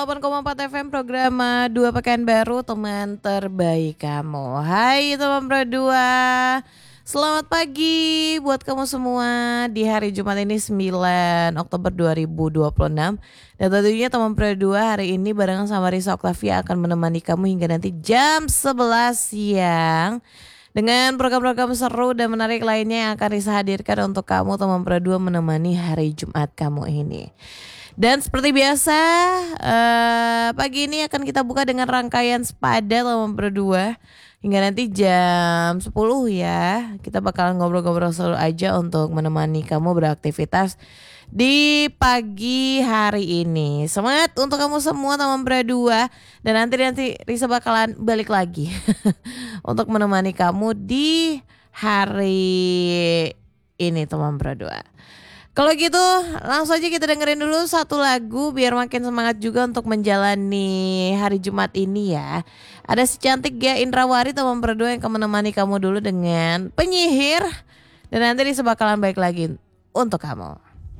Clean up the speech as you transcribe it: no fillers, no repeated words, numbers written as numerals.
8,4 FM program 2 Pekanbaru, teman terbaik kamu. Hai teman berdua, selamat pagi buat kamu semua di hari Jumat ini 9 Oktober 2026. Dan tentunya teman berdua hari ini barengan sama Risa Oktavia akan menemani kamu hingga nanti jam 11 siang. Dengan program-program seru dan menarik lainnya yang akan Risa hadirkan untuk kamu teman berdua menemani hari Jumat kamu ini. Dan seperti biasa pagi ini akan kita buka dengan rangkaian sepada teman berdua hingga nanti jam 10 ya. Kita bakalan ngobrol-ngobrol seru aja untuk menemani kamu beraktivitas di pagi hari ini. Semangat untuk kamu semua teman berdua. Dan nanti Risa bakalan balik lagi untuk menemani kamu di hari ini teman berdua. Kalau gitu langsung aja kita dengerin dulu satu lagu biar makin semangat juga untuk menjalani hari Jumat ini ya. Ada si cantik Gia Indrawari teman berdua yang akan menemani kamu dulu dengan penyihir. Dan nanti Risa bakalan balik lagi untuk kamu.